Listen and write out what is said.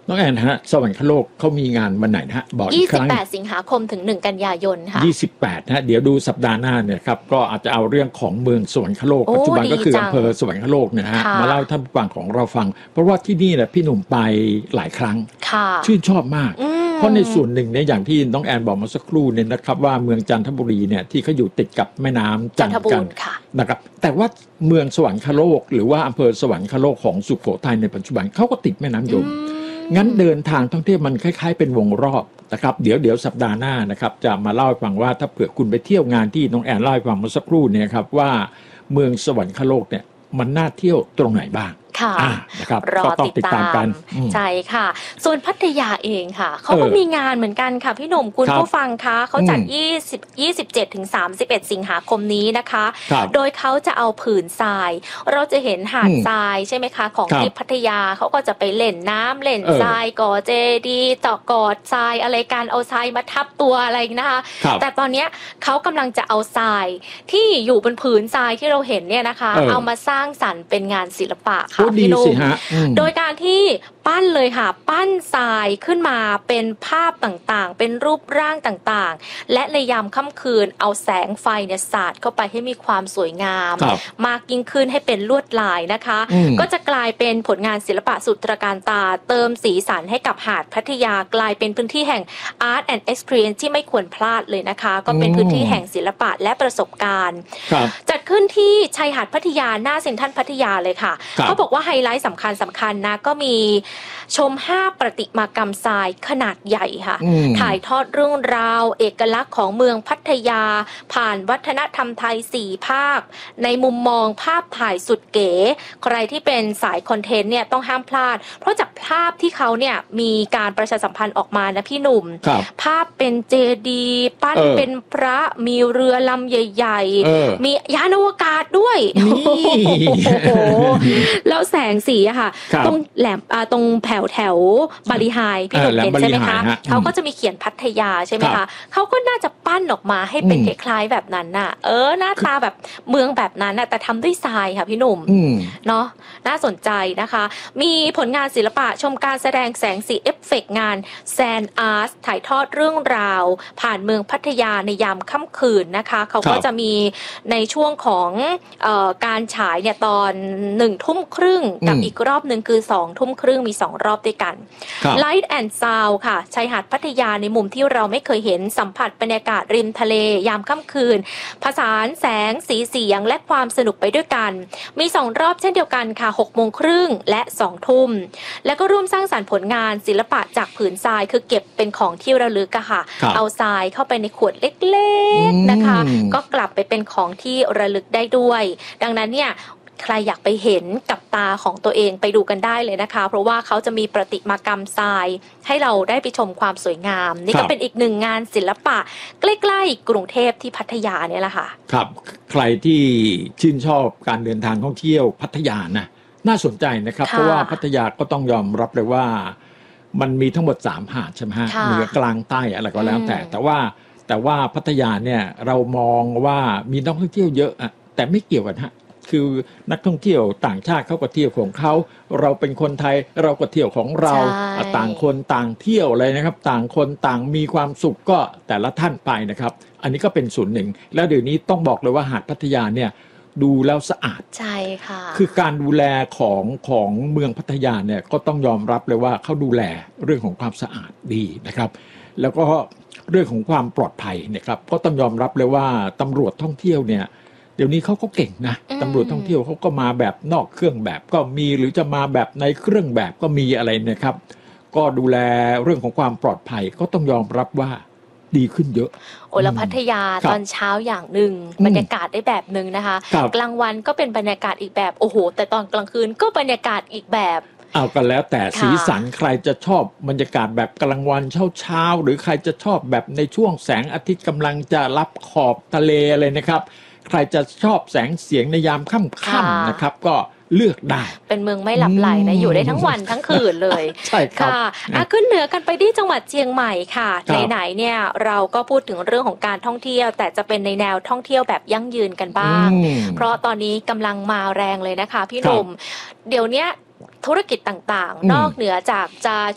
น้องแอนฮะสวรรคโลกเขามีงานวันไหนนะฮะบอกอีกครั้ง 28สิงหาคมถึง1กันยายนค่ะ 28นะฮะเดี๋ยวดูสัปดาห์หน้าเนี่ยครับก็อาจจะเอาเรื่องของเมืองสวรรคโลกปัจจุบันก็คืออำเภอสวรรคโลกเนี่ยฮะมาเล่าท่านผู้ฟังของเราฟังเพราะว่าที่นี่นะพี่หนุ่มไปหลายครั้งชื่นชอบมากเพราะในส่วนหนึ่งเนี่ยอย่างที่น้องแอนบอกมาสักครู่เนี่ยนะครับว่าเมืองจันทบุรีเนี่ยที่เขาอยู่ติดกับแม่น้ำจันทบุรีนะครับแต่ว่าเมืองสวรรคโลกหรือว่าอำเภอสวรรคโลกของสุโขทัยในปัจจุบันเขาก็ติดแม่น้ำยมงั้นเดินทางท่องเที่ยวมันคล้ายๆเป็นวงรอบนะครับเดี๋ยวสัปดาห์หน้านะครับจะมาเล่าให้ฟังว่าถ้าเผื่อคุณไปเที่ยวงานที่น้องแอนเล่าให้ฟังเมื่อสักครู่เนี่ยครับว่าเมืองสวรรคโลกเนี่ยมันน่าเที่ยวตรงไหนบ้างนะครับรอติดตามกันใช่ค่ะส่วนพัทยาเองค่ะเขาก็มีงานเหมือนกันค่ะพี่หนุ่มคุณผู้ฟังคะเขาจัด27ถึง31สิงหาคมนี้นะคะโดยเขาจะเอาผืนทรายเราจะเห็นหาดทรายใช่ไหมคะของที่พัทยาเขาก็จะไปเล่นน้ำเล่นทรายก่อเจดีย์ต่อกอดทรายอะไรการเอาทรายมาทับตัวอะไรนะคะแต่ตอนนี้เขากำลังจะเอาทรายที่อยู่บนผืนทรายที่เราเห็นเนี่ยนะคะเอามาสร้างสรรค์เป็นงานศิลปะค่ะพี่นุ่มโดยการที่ปั้นเลยค่ะปั้นทรายขึ้นมาเป็นภาพต่างๆเป็นรูปร่างต่างๆและในยามค่ำคืนเอาแสงไฟเนี่ยสาดเข้าไปให้มีความสวยงามมากยิ่งขึ้นให้เป็นลวดลายนะคะก็จะกลายเป็นผลงานศิลปะสุดตระการตาเติมสีสันให้กับหาดพัทยากลายเป็นพื้นที่แห่ง Art and Experience ที่ไม่ควรพลาดเลยนะคะก็เป็นพื้นที่แห่งศิลปะและประสบการณ์จัดขึ้นที่ชายหาดพัทยาหน้าเซ็นทรัลพัทยาเลยค่ะเขาบอกว่าไฮไลท์สำคัญนะก็มีชม5ประติมากรรมทรายขนาดใหญ่ค่ะถ่ายทอดเรื่องราวเอกลักษณ์ของเมืองพัทยาผ่านวัฒนธรรมไทย4ภาคในมุมมองภาพถ่ายสุดเก๋ใครที่เป็นสายคอนเทนต์เนี่ยต้องห้ามพลาดเพราะจากภาพที่เขาเนี่ยมีการประชาสัมพันธ์ออกมานะพี่หนุ่มภาพเป็นเจดีย์ปั้นเป็นพระมีเรือลำใหญ่ๆมียานอวกาศด้วยแล้วแสงสีอะค่ะตรงแหลมตรงแถวบาลีไฮพี่หนุ่มเห็นใช่ไหมคะเขาก็จะมีเขียนพัทยาใช่ไหมคะเขาก็น่าจะปั้นออกมาให้เป็นคล้ายๆแบบนั้นน่ะหน้าตาแบบเมืองแบบนั้นน่ะแต่ทำด้วยทรายค่ะพี่หนุ่มเนาะน่าสนใจนะคะมีผลงานศิลปะชมการแสดงแสงสีเอฟเฟกต์งานแซนอาร์ตถ่ายทอดเรื่องราวผ่านเมืองพัทยาในยามค่ำคืนนะคะเขาก็จะมีในช่วงของการฉายเนี่ยตอน19:30กับอีกรอบนึงคือ20:30มี2รอบด้วยกัน Light and Sound ค่ะชายหาดพัทยาในมุมที่เราไม่เคยเห็นสัมผัสบรรยากาศริมทะเลยามค่ำคืนผสานแสงสีเสียงและความสนุกไปด้วยกันมี2รอบเช่นเดียวกันค่ะ18:30และ20:00แล้วก็ร่วมสร้างสรรค์ผลงานศิลปะจากผืนทรายคือเก็บเป็นของที่ระลึกอะค่ะเอาทรายเข้าไปในขวดเล็กๆนะคะก็กลับไปเป็นของที่ระลึกได้ด้วยดังนั้นเนี่ยใครอยากไปเห็นกับตาของตัวเองไปดูกันได้เลยนะคะเพราะว่าเขาจะมีประติมากรรมทรายให้เราได้ไปชมความสวยงามนี่ก็เป็นอีกหนึ่งงานศิลปะใกล้ๆกรุงเทพที่พัทยาเนี่ยแหละค่ะครับใครที่ชื่นชอบการเดินทางท่องเที่ยวพัทยานะน่าสนใจนะครับเพราะว่าพัทยาก็ต้องยอมรับเลยว่ามันมีทั้งหมด3หาดใช่ไหมฮะเหนือกลางใต้อะไรก็แล้วแต่ว่าพัทยาเนี่ยเรามองว่ามีนักท่องเที่ยวเยอะอะแต่ไม่เกี่ยวกันฮะคือนักท่องเที่ยวต่างชาติเขาก็เที่ยวของเขาเราเป็นคนไทยเราก็เที่ยวของเราต่างคนต่างเที่ยวเลยนะครับต่างคนต่างมีความสุขก็แต่ละท่านไปนะครับอันนี้ก็เป็นส่วนหนึ่งแล้วเดี๋ยวนี้ต้องบอกเลยว่าหาดพัทยาเนี่ยดูแล้วสะอาดใช่ค่ะคือการดูแลของเมืองพัทยาเนี่ยก็ต้องยอมรับเลยว่าเขาดูแลเรื่องของความสะอาดดีนะครับแล้วก็เรื่องของความปลอดภัยนะครับก็ต้องยอมรับเลยว่าตำรวจท่องเที่ยวเนี่ยเดี๋ยวนี้เขาก็เก่งนะตำรวจท่องเที่ยวเขาก็มาแบบนอกเครื่องแบบก็มีหรือจะมาแบบในเครื่องแบบก็มีอะไรนะครับก็ดูแลเรื่องของความปลอดภัยก็ต้องยอมรับว่าดีขึ้นเยอะแล้วพัทยาตอนเช้าอย่างหนึ่งบรรยากาศได้แบบนึงนะคะกลางวันก็เป็นบรรยากาศอีกแบบโอ้โหแต่ตอนกลางคืนก็บรรยากาศอีกแบบเอากันแล้วแต่สีสันใครจะชอบบรรยากาศแบบกลางวันเช้าหรือใครจะชอบแบบในช่วงแสงอาทิตย์กำลังจะรับขอบทะเลอะไรนะครับใครจะชอบแสงเสียงในยามค่ำๆนะครับก็เลือกได้เป็นเมืองไม่หลับไหลนะอยู่ได้ทั้งวันทั้งคืนเลยใช่ครับขึ้นเหนือกันไปที่จังหวัดเชียงใหม่ค่ะไหนๆเนี่ยเราก็พูดถึงเรื่องของการท่องเที่ยวแต่จะเป็นในแนวท่องเที่ยวแบบยั่งยืนกันบ้างเพราะตอนนี้กำลังมาแรงเลยนะคะพี่หนุ่มเดี๋ยวนี้ธุรกิจต่างๆนอกเหนือจากจะ